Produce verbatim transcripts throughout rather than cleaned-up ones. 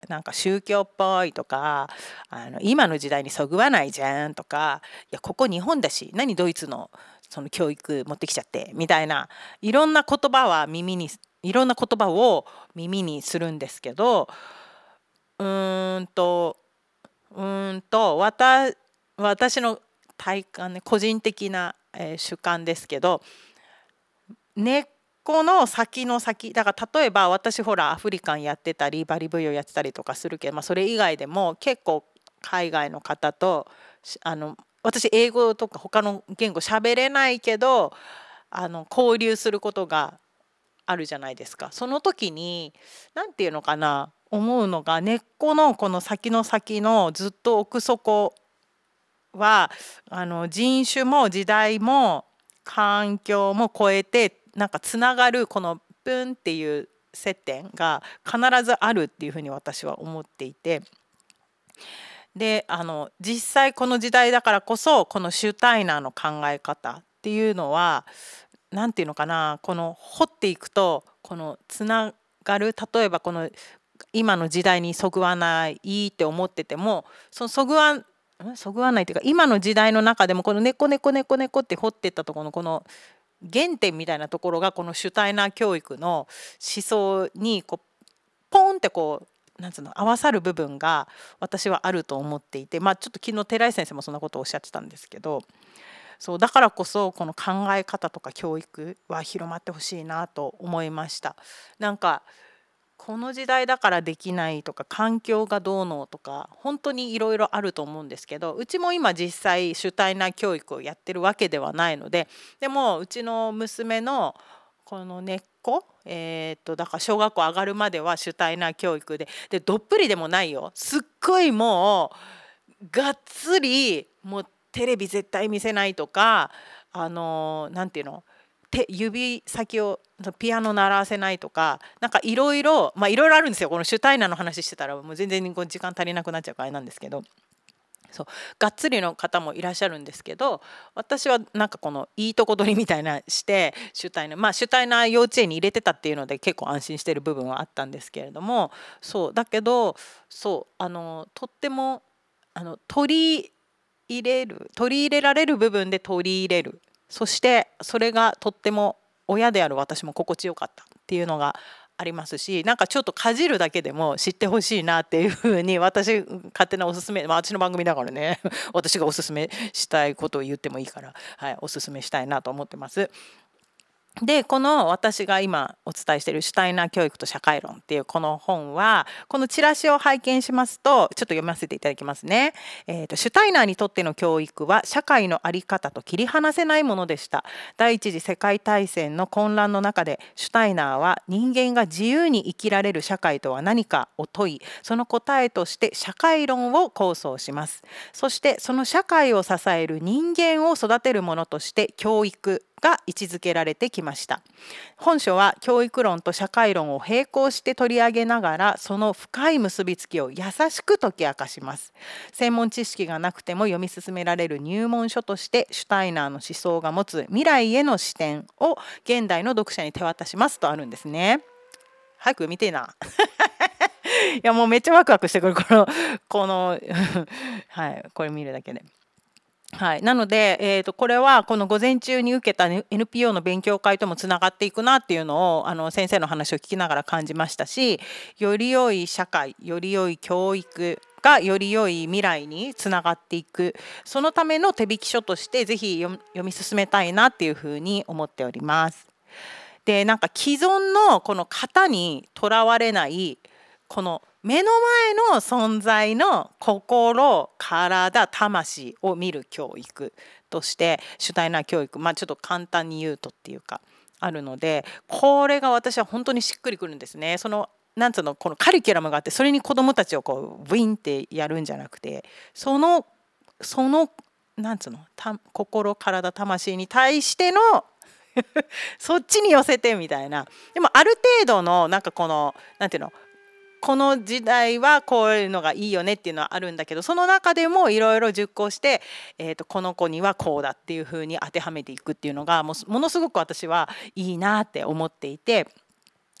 なんか宗教っぽいとか、あの今の時代にそぐわないじゃんとか、いやここ日本だし何ドイツのその教育持ってきちゃってみたいな、いろんな言葉は耳にいろんな言葉を耳にするんですけど、うーんとうーんと私私の体感ね、個人的な、えー主観ですけど、根っこの先の先だから、例えば私ほらアフリカンやってたりバリ舞踊やってたりとかするけど、まあ、それ以外でも結構海外の方としあの私英語とか他の言語喋れないけど、あの交流することがあるじゃないですか。その時に何て言うのかな、思うのが、根っこのこの先の先のずっと奥底は、あの人種も時代も環境も超えてなんかつながるこのプンっていう接点が必ずあるっていうふうに私は思っていて、であの実際この時代だからこそこのシュタイナーの考え方っていうのは何て言うのかな、この掘っていくとこのつながる、例えばこの今の時代にそぐわないって思ってても、そのそぐわんそぐわないっていうか、今の時代の中でもこの猫猫猫猫って掘っていったところのこの原点みたいなところが、このシュタイナー教育の思想にこうポンってこうなんつうの合わさる部分が私はあると思っていて、まあちょっと昨日寺井先生もそんなことをおっしゃってたんですけど、そうだからこそこの考え方とか教育は広まってほしいなと思いました。なんかこの時代だからできないとか環境がどうのとか本当にいろいろあると思うんですけど、うちも今実際主体な教育をやってるわけではないので、でもうちの娘のこの根っこ、えー、っとだから小学校上がるまでは主体な教育で、でどっぷりでもないよ、すっごいもうがっつりもうテレビ絶対見せないとか、あのなんていうの、手指先をピアノ習わせないとか、なんかいろいろまあいろいろあるんですよ。このシュタイナーの話してたらもう全然こう時間足りなくなっちゃうからあれなんですけど、そうがっつりの方もいらっしゃるんですけど、私はなんかこのいいとこ取りみたいなしてシュタイナーまあシュタイナー幼稚園に入れてたっていうので結構安心してる部分はあったんですけれども、そうだけどそうあのとってもあの取り入れる取り入れられる部分で取り入れる、そしてそれがとっても親である私も心地よかったっていうのがありますし、なんかちょっとかじるだけでも知ってほしいなっていうふうに私勝手なおすすめ、まあ、私の番組だからね私がおすすめしたいことを言ってもいいから、はい、おすすめしたいなと思ってます。でこの私が今お伝えしている「シュタイナー教育と社会論」っていうこの本は、このチラシを拝見しますとちょっと読ませていただきますね。えーと、シュタイナーにとっての教育は社会の在り方と切り離せないものでした。第一次世界大戦の混乱の中でシュタイナーは人間が自由に生きられる社会とは何かを問い、その答えとして社会論を構想します。そしてその社会を支える人間を育てるものとして教育が位置づけられてきました。本書は教育論と社会論を並行して取り上げながら、その深い結びつきを優しく解き明かします。専門知識がなくても読み進められる入門書として、シュタイナーの思想が持つ未来への視点を現代の読者に手渡しますとあるんですね。早く見てえな。いやもうめっちゃワクワクしてくるこのこのはいこれ見るだけで。はい、なので、えー、とこれはこの午前中に受けた エヌピーオー の勉強会ともつながっていくなっていうのをあの先生の話を聞きながら感じましたし、より良い社会、より良い教育がより良い未来につながっていく、そのための手引き書としてぜひ読み進めたいなっていうふうに思っております。でなんか既存のこの型にとらわれないこの目の前の存在の心、体、魂を見る教育としてシュタイナー教育、まあちょっと簡単に言うとっていうかあるので、これが私は本当にしっくりくるんですね。そのなんつうの、このカリキュラムがあってそれに子どもたちをこうブインってやるんじゃなくて、そのそのなんつうのた心、体、魂に対してのそっちに寄せてみたいな。でもある程度のなんかこのなんていうの、この時代はこういうのがいいよねっていうのはあるんだけど、その中でもいろいろ熟考して、えー、とこの子にはこうだっていう風に当てはめていくっていうのがもうものすごく私はいいなって思っていて、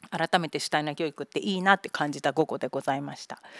改めて主体な教育っていいなって感じた午後でございました。